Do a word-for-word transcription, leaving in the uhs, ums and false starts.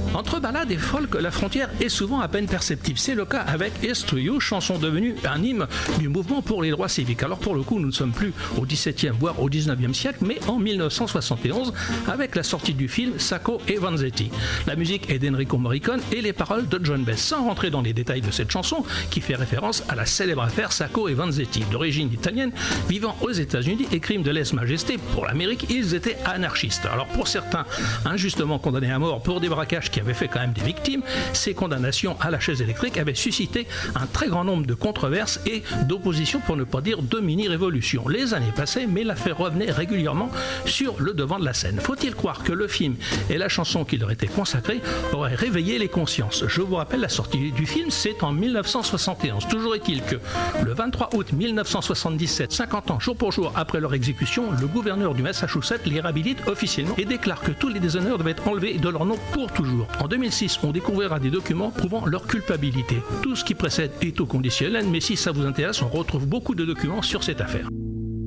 Entre ballade et folk, la frontière est souvent à peine perceptible. C'est le cas avec Here's to You, chanson devenue un hymne du mouvement pour les droits civiques. Alors pour le coup, nous ne sommes plus au dix-septième voire au dix-neuvième siècle, mais en dix-neuf cent soixante et onze avec la sortie du film Sacco e Vanzetti. La musique est d'Enrico Morricone et les paroles de John Bess. Sans rentrer dans les détails de cette chanson, qui fait référence à la célèbre affaire Sacco e Vanzetti, d'origine italienne, vivant aux États-Unis et crime de lèse-majesté pour l'Amérique, ils étaient anarchistes. Alors pour certains, injustement condamnés à mort pour des braquages qui avaient fait quand même des victimes, ces condamnations à la chaise électrique avaient suscité un très grand nombre de controverses et d'oppositions, pour ne pas dire de mini-révolutions. Les années passaient, mais l'affaire revenait régulièrement sur le devant de la scène. Faut-il croire que le film et la chanson qui leur était consacrée auraient réveillé les consciences? Je vous rappelle, la sortie du film, c'est en dix-neuf cent soixante et onze. Toujours est-il que le vingt-trois août mille neuf cent soixante-dix-sept, cinquante ans jour pour jour après leur exécution, le gouverneur du Massachusetts les réhabilite officiellement et déclare que tous les déshonneurs devaient être enlevés de leur nom pour toujours. En deux mille six, on découvrira des documents prouvant leur culpabilité. Tout ce qui précède est au conditionnel, mais si ça vous intéresse, on retrouve beaucoup de documents sur cette affaire.